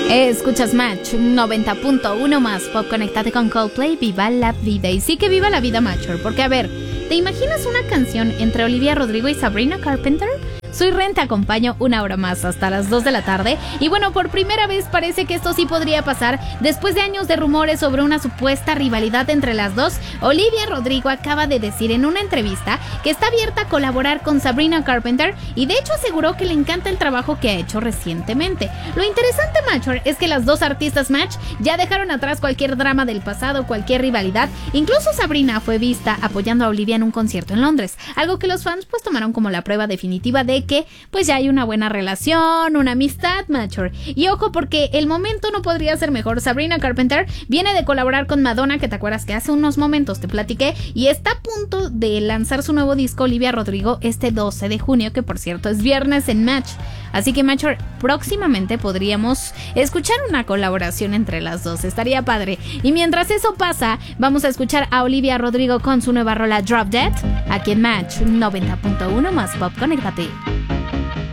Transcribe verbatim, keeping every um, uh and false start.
Escuchas Match noventa punto uno más pop. Conéctate con Coldplay. Viva la vida. Y sí que viva la vida, Matcher. Porque a ver, ¿te imaginas una canción entre Olivia Rodrigo y Sabrina Carpenter? Soy Ren, te acompaño una hora más hasta las dos de la tarde. Y bueno, por primera vez parece que esto sí podría pasar. Después de años de rumores sobre una supuesta rivalidad entre las dos, Olivia Rodrigo acaba de decir en una entrevista que está abierta a colaborar con Sabrina Carpenter y de hecho aseguró que le encanta el trabajo que ha hecho recientemente. Lo interesante, Matcher, es que las dos artistas Match ya dejaron atrás cualquier drama del pasado, cualquier rivalidad. Incluso Sabrina fue vista apoyando a Olivia en un concierto en Londres, algo que los fans pues tomaron como la prueba definitiva de que pues ya hay una buena relación, una amistad, Matcher. Y ojo, porque el momento no podría ser mejor. Sabrina Carpenter viene de colaborar con Madonna, que te acuerdas que hace unos momentos te platiqué, y está a punto de lanzar su nuevo disco Olivia Rodrigo este doce de junio, que por cierto es viernes en Match. Así que, Matcher, próximamente podríamos escuchar una colaboración entre las dos. Estaría padre. Y mientras eso pasa, vamos a escuchar a Olivia Rodrigo con su nueva rola Drop Dead aquí en Match noventa punto uno más pop. Conéctate.